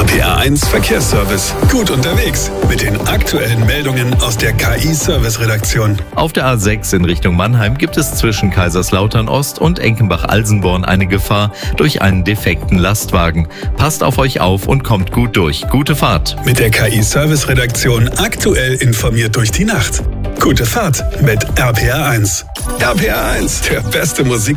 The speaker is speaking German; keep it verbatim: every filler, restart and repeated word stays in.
P A eins Verkehrsservice. Gut unterwegs mit den aktuellen Meldungen aus der K I-Service-Redaktion. Auf der A sechs in Richtung Mannheim gibt es zwischen Kaiserslautern Ost und Enkenbach-Alsenborn eine Gefahr durch einen defekten Lastwagen. Passt auf euch auf und kommt gut durch. Gute Fahrt. Mit der K I-Service-Redaktion aktuell informiert durch die Nacht. Gute Fahrt mit R P A eins. R P A eins, der beste Musik.